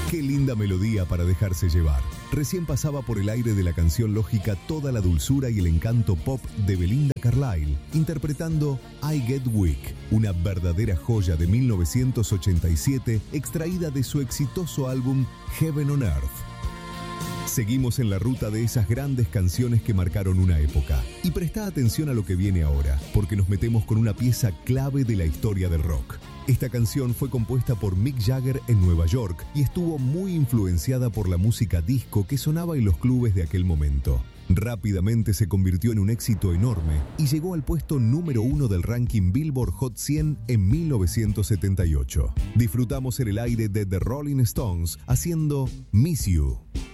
Qué linda melodía para dejarse llevar. Recién pasaba por el aire de la canción lógica toda la dulzura y el encanto pop de Belinda Carlisle, interpretando I Get Weak, una verdadera joya de 1987 extraída de su exitoso álbum Heaven on Earth. Seguimos en la ruta de esas grandes canciones que marcaron una época. Y presta atención a lo que viene ahora, porque nos metemos con una pieza clave de la historia del rock. Esta canción fue compuesta por Mick Jagger en Nueva York y estuvo muy influenciada por la música disco que sonaba en los clubes de aquel momento. Rápidamente se convirtió en un éxito enorme y llegó al puesto número 1 del ranking Billboard Hot 100 en 1978. Disfrutamos en el aire de The Rolling Stones haciendo Miss You.